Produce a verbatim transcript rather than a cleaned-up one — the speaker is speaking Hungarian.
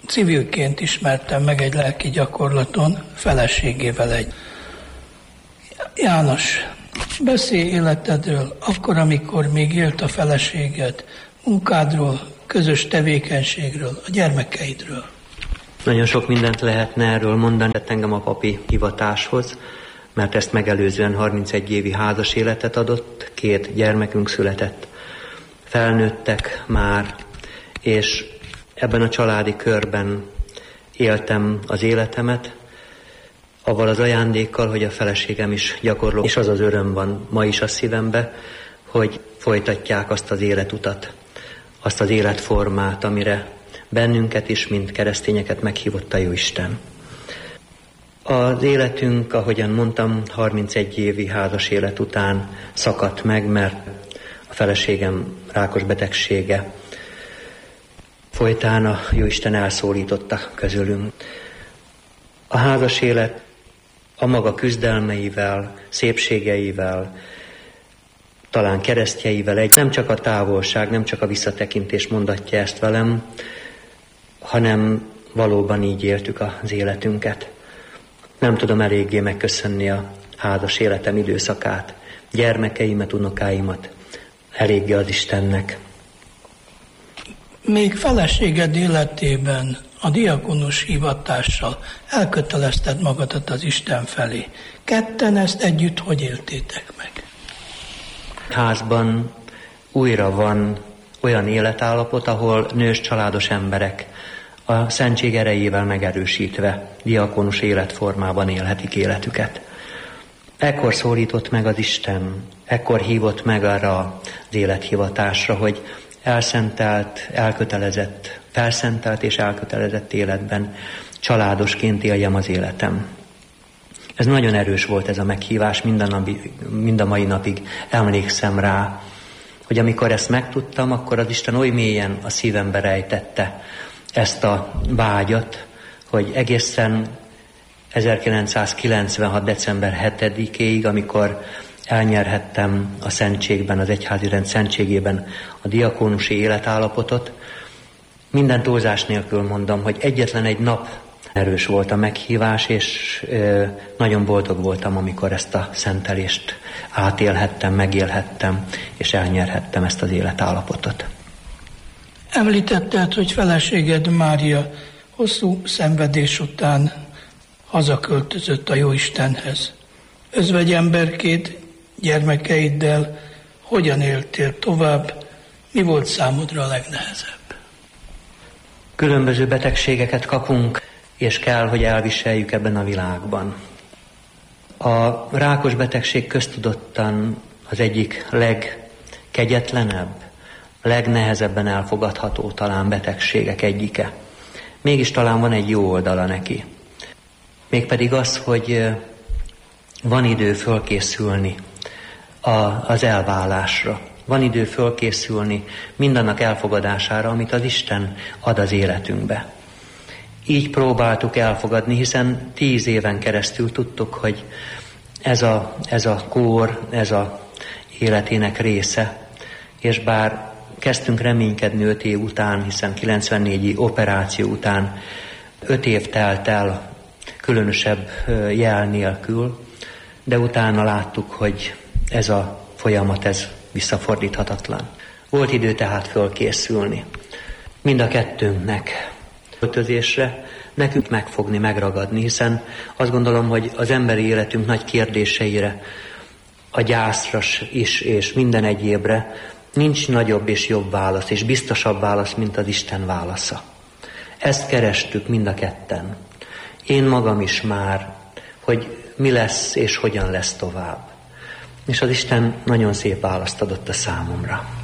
civilként ismertem meg egy lelki gyakorlaton feleségével egy. János, beszélj életedről, akkor, amikor még élt a feleséged, munkádról, közös tevékenységről, a gyermekeidről. Nagyon sok mindent lehetne erről mondani, tett engem a papi hivatáshoz, mert ezt megelőzően harmincegy évi házas életet adott, két gyermekünk született, felnőttek már, és ebben a családi körben éltem az életemet, avval az ajándékkal, hogy a feleségem is gyakorló, és az az öröm van ma is a szívembe, hogy folytatják azt az életutat, azt az életformát, amire bennünket is, mint keresztényeket meghívott a Jóisten. Az életünk, ahogyan mondtam, harmincegy évi házas élet után szakadt meg, mert a feleségem rákos betegsége folytán a Jóisten elszólította közülünk. A házas élet a maga küzdelmeivel, szépségeivel, talán keresztjeivel egy, nem csak a távolság, nem csak a visszatekintés mondatja ezt velem, hanem valóban így éltük az életünket. Nem tudom eléggé megköszönni a házas életem időszakát, gyermekeimet, unokáimat, eléggé az Istennek. Még feleséged életében a diakonus hivatással elkötelezted magadat az Isten felé. Ketten ezt együtt hogy éltétek meg? Házban újra van olyan életállapot, ahol nős családos emberek a szentség erejével megerősítve diakonus életformában élhetik életüket. Ekkor szólított meg az Isten, ekkor hívott meg arra az élethivatásra, hogy elszentelt, elkötelezett, felszentelt és elkötelezett életben családosként éljem az életem. Ez nagyon erős volt ez a meghívás, minden napi, mind a mai napig emlékszem rá, hogy amikor ezt megtudtam, akkor az Isten oly mélyen a szívembe rejtette ezt a vágyat, hogy egészen ezerkilencszázkilencvenhat. december hetedikéig, amikor elnyerhettem a szentségben, az egyházi rend szentségében a diakónusi életállapotot, minden túlzás nélkül mondom, hogy egyetlen egy nap erős volt a meghívás, és ö, nagyon boldog voltam, amikor ezt a szentelést átélhettem, megélhettem, és elnyerhettem ezt az életállapotot. Említetted, hogy feleséged Mária hosszú szenvedés után hazaköltözött a Jóistenhez. Özvegyemberként, gyermekeiddel hogyan éltél tovább? Mi volt számodra a legnehezebb? Különböző betegségeket kapunk, és kell, hogy elviseljük ebben a világban. A rákos betegség köztudottan az egyik legkegyetlenebb, legnehezebben elfogadható talán betegségek egyike. Mégis talán van egy jó oldala neki. Mégpedig az, hogy van idő fölkészülni az elválásra. Van idő fölkészülni mindannak elfogadására, amit az Isten ad az életünkbe. Így próbáltuk elfogadni, hiszen tíz éven keresztül tudtuk, hogy ez a, ez a kór, ez a életének része, és bár kezdtünk reménykedni öt év után, hiszen kilencvennégyi operáció után öt év telt el különösebb jel nélkül, de utána láttuk, hogy ez a folyamat, ez visszafordíthatatlan. Volt idő tehát fölkészülni. Mind a kettőnknek öltözésre, nekünk megfogni, megragadni, hiszen azt gondolom, hogy az emberi életünk nagy kérdéseire, a gyászra is, és minden egyébre nincs nagyobb és jobb válasz, és biztosabb válasz, mint az Isten válasza. Ezt kerestük mind a ketten. Én magam is már, hogy mi lesz és hogyan lesz tovább. És az Isten nagyon szép választ adott a számomra.